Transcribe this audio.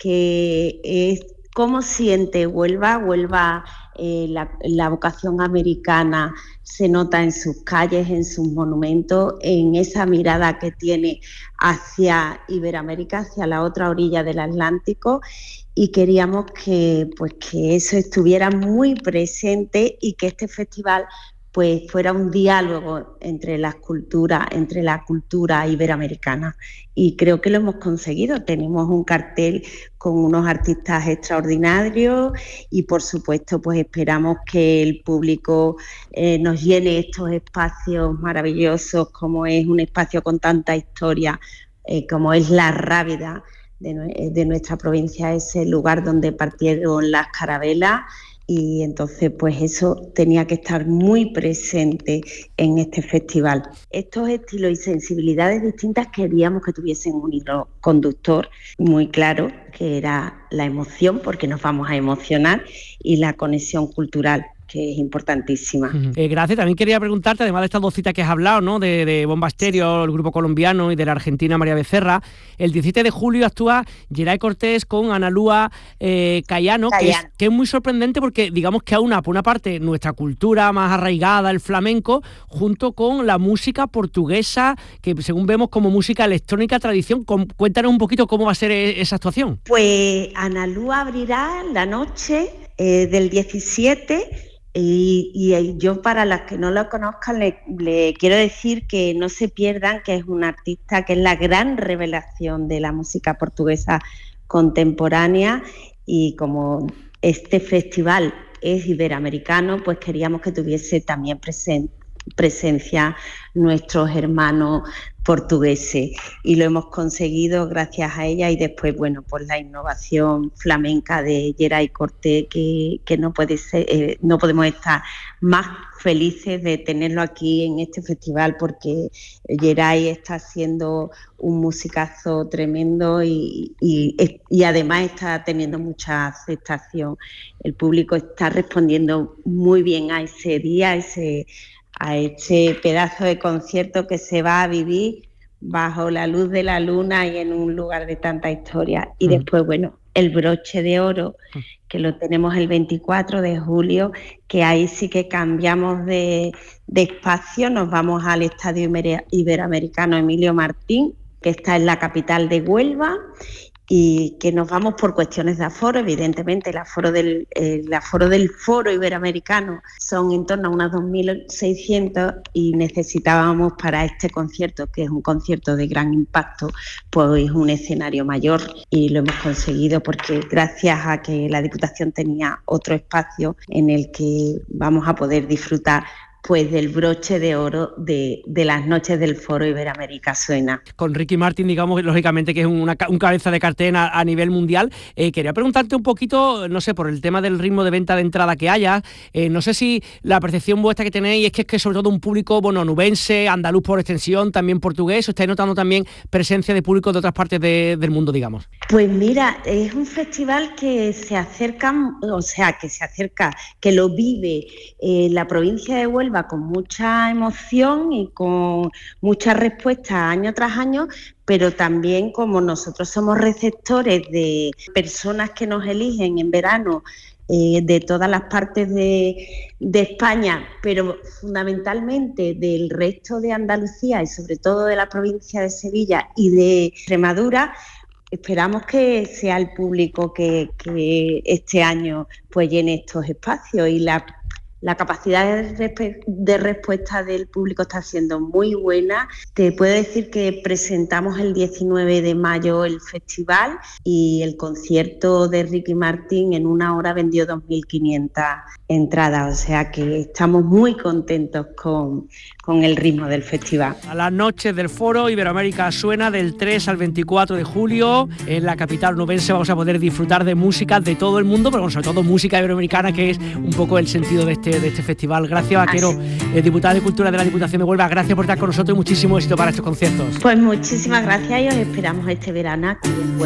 que es cómo siente Huelva. La vocación americana se nota en sus calles, en sus monumentos, en esa mirada que tiene hacia Iberoamérica, hacia la otra orilla del Atlántico, y queríamos que eso estuviera muy presente y que este festival pues fuera un diálogo entre la cultura iberoamericana, y creo que lo hemos conseguido. Tenemos un cartel con unos artistas extraordinarios y por supuesto pues esperamos que el público nos llene estos espacios maravillosos, como es un espacio con tanta historia, como es La Rábida de nuestra provincia, ese lugar donde partieron las carabelas. Y entonces pues eso tenía que estar muy presente en este festival. Estos estilos y sensibilidades distintas queríamos que tuviesen un hilo conductor muy claro, que era la emoción, porque nos vamos a emocionar, y la conexión cultural, que es importantísima. Gracias. También quería preguntarte, además de estas dos citas que has hablado, ¿no?, de Bomba Estéreo, el grupo colombiano, y de la argentina María Becerra, el 17 de julio actúa Geray Cortés con Ana Lúa Cayano, que es muy sorprendente porque digamos que aúna por una parte nuestra cultura más arraigada, el flamenco, junto con la música portuguesa, que según vemos como música electrónica tradición. Cuéntanos un poquito cómo va a ser esa actuación. Pues Ana Lúa abrirá la noche del 17. Y yo, para las que no lo conozcan, le quiero decir que no se pierdan que es un artista que es la gran revelación de la música portuguesa contemporánea, y como este festival es iberoamericano, pues queríamos que tuviese también presencia nuestros hermanos portugueses, y lo hemos conseguido gracias a ella. Y después, bueno, pues la innovación flamenca de Geray Cortés, que no podemos estar más felices de tenerlo aquí en este festival, porque Geray está haciendo un musicazo tremendo y además está teniendo mucha aceptación. El público está respondiendo muy bien a ese día, a este pedazo de concierto que se va a vivir bajo la luz de la luna y en un lugar de tanta historia. Y después, bueno, el broche de oro, que lo tenemos el 24 de julio, que ahí sí que cambiamos de espacio, nos vamos al Estadio Iberoamericano Emilio Martín, que está en la capital de Huelva, y que nos vamos por cuestiones de aforo. Evidentemente el aforo del Foro Iberoamericano son en torno a unas 2.600, y necesitábamos para este concierto, que es un concierto de gran impacto, pues un escenario mayor, y lo hemos conseguido porque gracias a que la Diputación tenía otro espacio en el que vamos a poder disfrutar pues del broche de oro de las noches del Foro Iberoamérica Suena. Con Ricky Martin, digamos, lógicamente que es un cabeza de cartel a nivel mundial. Quería preguntarte un poquito, no sé, por el tema del ritmo de venta de entrada que haya. No sé si la percepción vuestra que tenéis es que sobre todo un público, bueno, onubense, andaluz por extensión, también portugués, ¿o estáis notando también presencia de público de otras partes del mundo, digamos? Pues mira, es un festival que que lo vive la provincia de Huelva con mucha emoción y con mucha respuesta año tras año, pero también, como nosotros somos receptores de personas que nos eligen en verano de todas las partes de España, pero fundamentalmente del resto de Andalucía y sobre todo de la provincia de Sevilla y de Extremadura, esperamos que sea el público que este año pues llene estos espacios, y la capacidad de respuesta del público está siendo muy buena. Te puedo decir que presentamos el 19 de mayo el festival, y el concierto de Ricky Martin en una hora vendió 2.500 entradas, o sea que estamos muy contentos con el ritmo del festival. A las noches del Foro Iberoamérica Suena, del 3 al 24 de julio, en la capital onubense vamos a poder disfrutar de música de todo el mundo, pero sobre todo música iberoamericana, que es un poco el sentido de este festival. Gracias, Vaquero, diputada de Cultura de la Diputación de Huelva. Gracias por estar con nosotros y muchísimo éxito para estos conciertos. Pues muchísimas gracias, y os esperamos este verano aquí en Huelva.